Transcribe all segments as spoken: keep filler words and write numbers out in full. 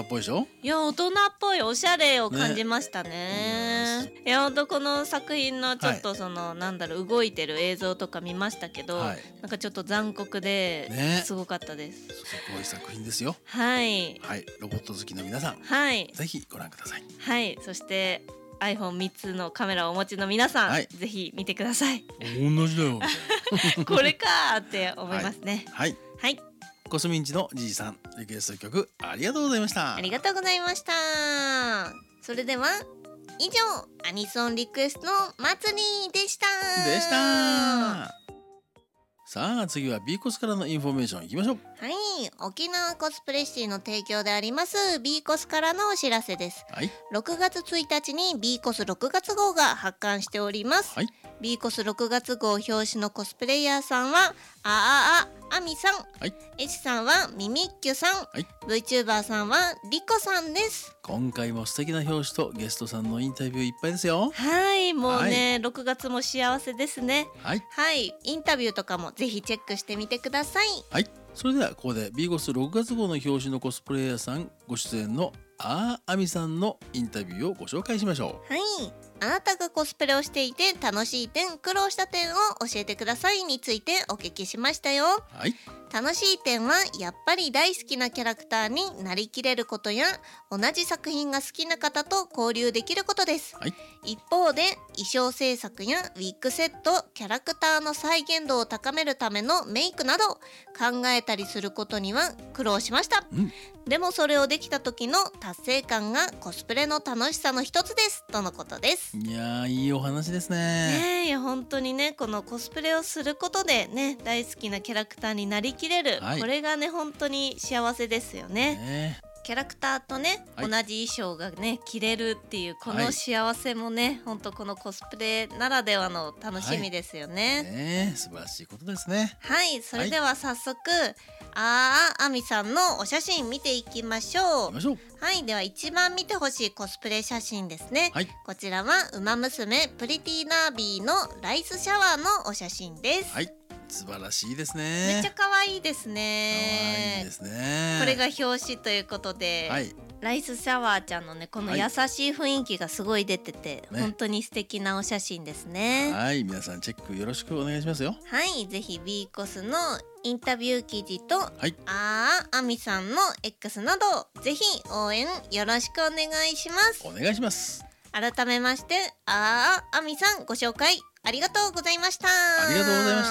っぽいでしょ。 いや大人っぽいおしゃれを感じましたね。ねいやほんとこの作品のちょっとその、はい、なんだろう動いてる映像とか見ましたけど、はい、なんかちょっと残酷ですごかったです。 すごい作品ですよ。 はい、 はい、ロボット好きの皆さん、はい、ぜひご覧ください。 はい、そして アイフォンみっ つのカメラをお持ちの皆さん、はい、ぜひ見てください。 同じだよこれかーって思いますね。 はい、はい、はい、コスミンチのじいさんリクエスト曲ありがとうございました。 ありがとうございました。それでは以上アニソンリクエストの祭りでしたでした。さあ次は B コスからのインフォメーションいきましょう。 はい、沖縄コスプレシティの提供であります B コスからのお知らせです。はい、ろくがつついたちに B コスろくがつ号が発刊しております。はい、B コスろくがつ号表紙のコスプレイヤーさんはああああみさん、はい、エチさんはミミッキュさん、はい、VTuber さんはリコさんです。 今回も素敵な表紙とゲストさんのインタビューいっぱいですよ。 はいもうね、はい、ろくがつも幸せですね。はい、はい、インタビューとかもぜひチェックしてみてください。 はい、それではここで B コスろくがつ号の表紙のコスプレイヤーさんご出演のあーあみさんのインタビューをご紹介しましょう。はい、あなたがコスプレをしていて楽しい点苦労した点を教えてくださいについてお聞きしましたよ。はい、楽しい点はやっぱり大好きなキャラクターになりきれることや同じ作品が好きな方と交流できることです。はい、一方で衣装制作やウィッグセットキャラクターの再現度を高めるためのメイクなど考えたりすることには苦労しました。うん、でもそれをできた時の達成感がコスプレの楽しさの一つですとのことです。 いやーいいお話ですね。 ねえいや本当にねこのコスプレをすることでね大好きなキャラクターになりきれる、はい、これがね本当に幸せですよね。ねキャラクターとね、はい、同じ衣装がね着れるっていうこの幸せもね、はい、本当このコスプレならではの楽しみですよね。はい、 ね素晴らしいことですね。 はいそれでは早速、はい、あーあみさんのお写真見ていきましょう。はいでは一番見てほしいコスプレ写真ですね。はい、こちらはウマ娘プリティナービーのライスシャワーのお写真です。 はい素晴らしいですね。 めっちゃ可愛いですね。 可愛いですね。 これが表紙ということで、はい、ライスシャワーちゃんのねこの優しい雰囲気がすごい出てて、はい、本当に素敵なお写真ですね。 はい皆さんチェックよろしくお願いしますよ。 はいぜひ B コスのインタビュー記事と、はい、あーあみさんの X などぜひ応援よろしくお願いします。 お願いします。 改めましてあーあみさんご紹介ありがとうございました。 ありがとうございました。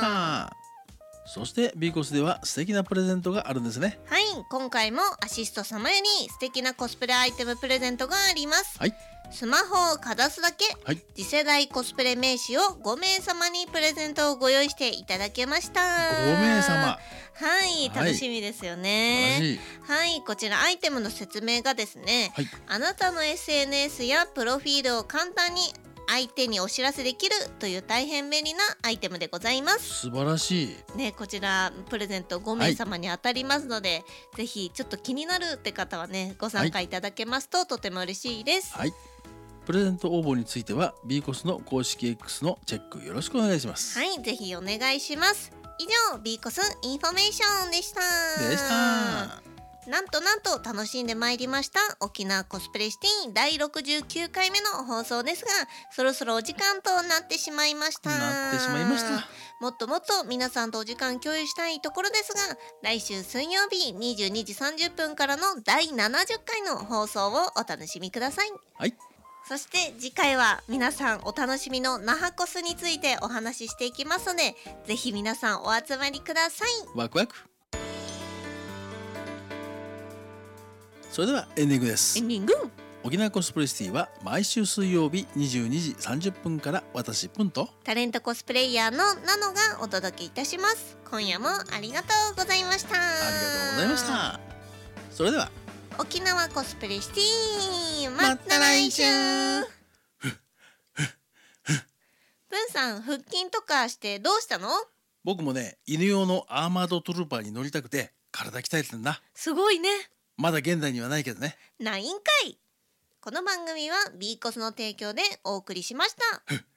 そして B コスでは素敵なプレゼントがあるんですね。 はい今回もアシスト様より素敵なコスプレアイテムプレゼントがあります。はい、スマホをかざすだけ、はい、次世代コスプレ名刺をごめいさまにプレゼントをご用意していただけました。 ごめいさまはい楽しみですよね。はい、はい、こちらアイテムの説明がですね、はい、あなたの エスエヌエス やプロフィールを簡単に相手にお知らせできるという大変便利なアイテムでございます。 素晴らしいねこちらプレゼントごめいさまに当たりますので、はい、ぜひちょっと気になるって方はねご参加いただけますと、はい、とても嬉しいです。はい、 プレゼント応募については B コスの公式 X のチェックよろしくお願いします。 はいぜひお願いします。以上 B コスインフォメーションでしたでしたなんとなんと楽しんでまいりました沖縄コスプレシティだいろくじゅうきゅうかいめの放送ですがそろそろお時間となってしまいましたなってしまいましたもっともっと皆さんとお時間共有したいところですが来週水曜日にじゅうにじさんじゅっぷんからのだいななじゅっかいの放送をお楽しみください。はいそして次回は皆さんお楽しみの那覇コスについてお話ししていきますのでぜひ皆さんお集まりください。 ワクワク。それではエンディングです。 エンディング。 沖縄コスプレシティは毎週水曜日にじゅうにじさんじゅっぷんから私プンとタレントコスプレイヤーのナノがお届けいたします。今夜もありがとうございました。 ありがとうございました。それでは沖縄コスプレシティまた来週。プンさん腹筋とかしてどうしたの？ 僕もね犬用のアーマードトルーパーに乗りたくて体鍛えてんだ。 すごいね。 まだ現代にはないけどね。 ないんかい。この番組は B コスの提供でお送りしました。